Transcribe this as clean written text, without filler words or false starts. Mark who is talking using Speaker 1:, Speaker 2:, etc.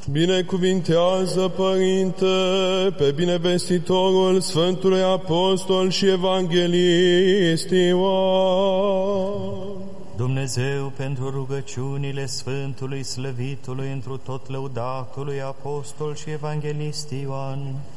Speaker 1: Binecuvintează, Părinte, pe binevestitorul Sfântului Apostol și Evanghelist Ioan.
Speaker 2: Dumnezeu, pentru rugăciunile Sfântului, Slăvitului, întru tot lăudatului Apostol și Evanghelist Ioan,